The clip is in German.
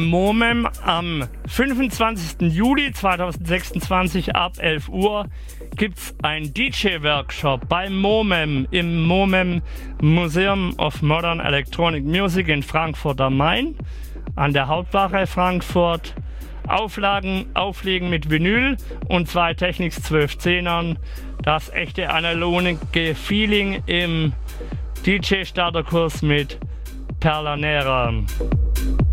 MOMEM am 25. Juli 2026 ab 11 Uhr gibt es einen DJ-Workshop beim MOMEM im MOMEM Museum of Modern Electronic Music in Frankfurt am Main an der Hauptwache Frankfurt. Auflegen mit Vinyl und 2 Technics 1210ern. Das echte analoge Feeling im DJ-Starterkurs mit Perla Nera.